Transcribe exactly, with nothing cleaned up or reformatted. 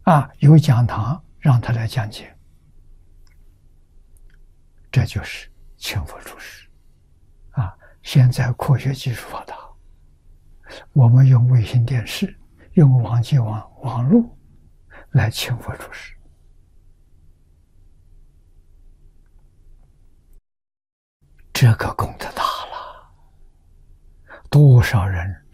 啊，有讲堂让他来讲解，这就是请佛出世啊。现在科学技术发达，我们用卫星电视、用网际网网络来请佛出世，这个功德大了，多少人